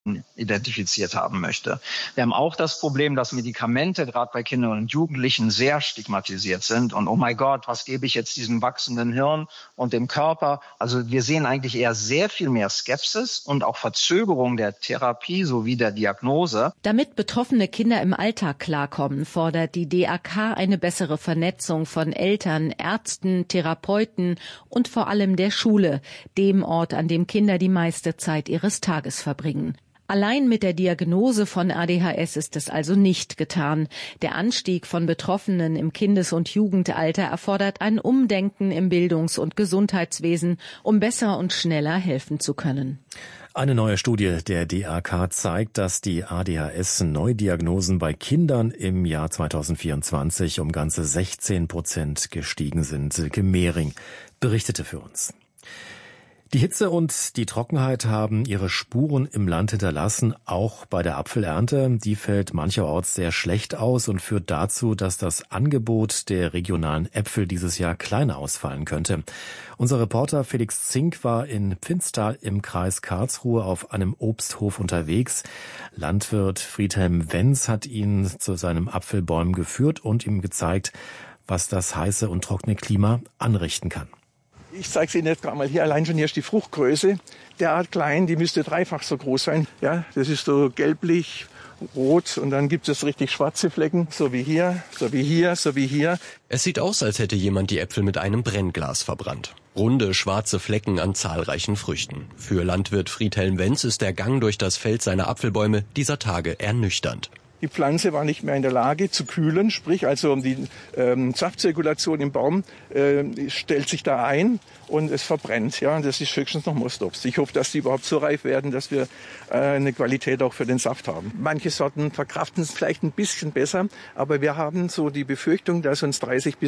identifiziert haben möchte. Wir haben auch das Problem, dass Medikamente gerade bei Kindern und Jugendlichen sehr stigmatisiert sind. Und oh mein Gott, was gebe ich jetzt diesem wachsenden Hirn und dem Körper? Also wir sehen eigentlich eher sehr viel mehr Skepsis und auch Verzögerung der Therapie sowie der Diagnose. Damit betroffene Kinder im Alltag klarkommen, fordert die DAK eine bessere Vernetzung von Eltern, Ärzten, Therapeuten und vor allem der Schule, dem Ort, an dem Kinder die meiste Zeit ihres Tages verbringen. Allein mit der Diagnose von ADHS ist es also nicht getan. Der Anstieg von Betroffenen im Kindes- und Jugendalter erfordert ein Umdenken im Bildungs- und Gesundheitswesen, um besser und schneller helfen zu können. Eine neue Studie der DAK zeigt, dass die ADHS-Neudiagnosen bei Kindern im Jahr 2024 um ganze 16% gestiegen sind. Silke Mehring berichtete für uns. Die Hitze und die Trockenheit haben ihre Spuren im Land hinterlassen, auch bei der Apfelernte. Die fällt mancherorts sehr schlecht aus und führt dazu, dass das Angebot der regionalen Äpfel dieses Jahr kleiner ausfallen könnte. Unser Reporter Felix Zink war in Pfinztal im Kreis Karlsruhe auf einem Obsthof unterwegs. Landwirt Friedhelm Wenz hat ihn zu seinem Apfelbäumen geführt und ihm gezeigt, was das heiße und trockene Klima anrichten kann. Ich zeige es Ihnen jetzt gerade mal hier. Allein schon hier ist die Fruchtgröße derart klein, die müsste dreifach so groß sein. Ja, das ist so gelblich, rot und dann gibt es richtig schwarze Flecken, so wie hier, so wie hier, so wie hier. Es sieht aus, als hätte jemand die Äpfel mit einem Brennglas verbrannt. Runde, schwarze Flecken an zahlreichen Früchten. Für Landwirt Friedhelm Wenz ist der Gang durch das Feld seiner Apfelbäume dieser Tage ernüchternd. Die Pflanze war nicht mehr in der Lage zu kühlen, sprich also die Saftzirkulation im Baum stellt sich da ein und es verbrennt. Ja, das ist höchstens noch Mostobst. Ich hoffe, dass die überhaupt so reif werden, dass wir eine Qualität auch für den Saft haben. Manche Sorten verkraften es vielleicht ein bisschen besser, aber wir haben so die Befürchtung, dass uns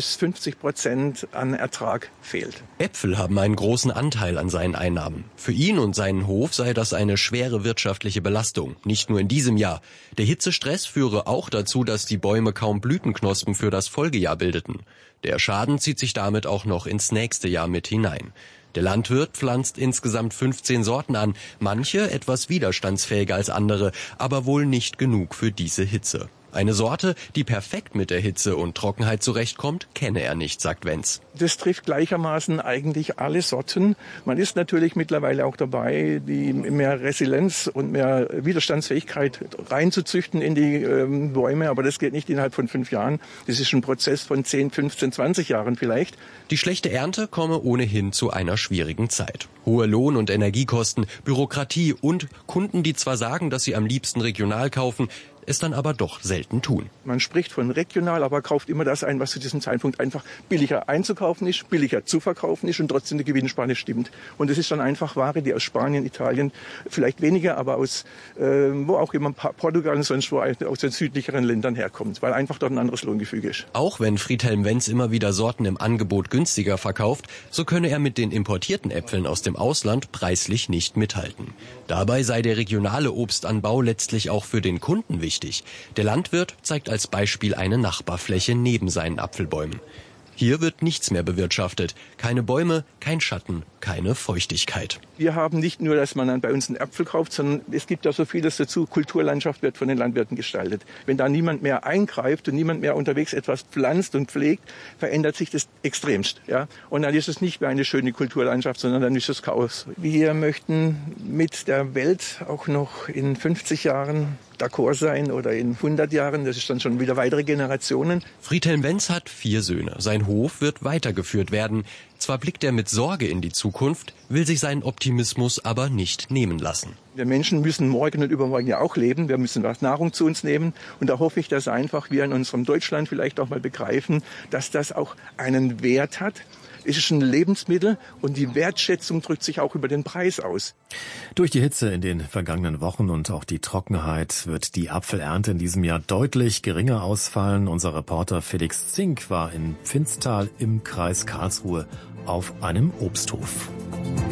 30-50% an Ertrag fehlt. Äpfel haben einen großen Anteil an seinen Einnahmen. Für ihn und seinen Hof sei das eine schwere wirtschaftliche Belastung, nicht nur in diesem Jahr. Der Hitzestress führe auch dazu, dass die Bäume kaum Blütenknospen für das Folgejahr bildeten. Der Schaden zieht sich damit auch noch ins nächste Jahr mit hinein. Der Landwirt pflanzt insgesamt 15 Sorten an, manche etwas widerstandsfähiger als andere, aber wohl nicht genug für diese Hitze. Eine Sorte, die perfekt mit der Hitze und Trockenheit zurechtkommt, kenne er nicht, sagt Wenz. Das trifft gleichermaßen eigentlich alle Sorten. Man ist natürlich mittlerweile auch dabei, die mehr Resilienz und mehr Widerstandsfähigkeit reinzuzüchten in die Bäume. Aber das geht nicht innerhalb von 5 Jahren. Das ist ein Prozess von 10, 15, 20 Jahren vielleicht. Die schlechte Ernte komme ohnehin zu einer schwierigen Zeit. Hohe Lohn- und Energiekosten, Bürokratie und Kunden, die zwar sagen, dass sie am liebsten regional kaufen, es dann aber doch selten tun. Man spricht von regional, aber kauft immer das ein, was zu diesem Zeitpunkt einfach billiger einzukaufen ist, billiger zu verkaufen ist und trotzdem die Gewinnspanne stimmt. Und es ist dann einfach Ware, die aus Spanien, Italien, vielleicht weniger, aber aus wo auch immer, Portugal und sonst wo, aus den südlicheren Ländern herkommt, weil einfach dort ein anderes Lohngefüge ist. Auch wenn Friedhelm Wenz immer wieder Sorten im Angebot günstiger verkauft, so könne er mit den importierten Äpfeln aus dem Ausland preislich nicht mithalten. Dabei sei der regionale Obstanbau letztlich auch für den Kunden wichtig. Der Landwirt zeigt als Beispiel eine Nachbarfläche neben seinen Apfelbäumen. Hier wird nichts mehr bewirtschaftet. Keine Bäume, kein Schatten, keine Feuchtigkeit. Wir haben nicht nur, dass man dann bei uns einen Äpfel kauft, sondern es gibt ja so vieles dazu. Kulturlandschaft wird von den Landwirten gestaltet. Wenn da niemand mehr eingreift und niemand mehr unterwegs etwas pflanzt und pflegt, verändert sich das extremst. Ja? Und dann ist es nicht mehr eine schöne Kulturlandschaft, sondern dann ist es Chaos. Wir möchten mit der Welt auch noch in 50 Jahren d'accord sein oder in 100 Jahren, das ist dann schon wieder weitere Generationen. Friedhelm Wenz hat 4 Söhne. Sein Hof wird weitergeführt werden. Zwar blickt er mit Sorge in die Zukunft, will sich seinen Optimismus aber nicht nehmen lassen. Wir Menschen müssen morgen und übermorgen ja auch leben. Wir müssen was Nahrung zu uns nehmen. Und da hoffe ich, dass einfach wir in unserem Deutschland vielleicht auch mal begreifen, dass das auch einen Wert hat. Es ist ein Lebensmittel und die Wertschätzung drückt sich auch über den Preis aus. Durch die Hitze in den vergangenen Wochen und auch die Trockenheit wird die Apfelernte in diesem Jahr deutlich geringer ausfallen. Unser Reporter Felix Zink war in Pfinztal im Kreis Karlsruhe auf einem Obsthof.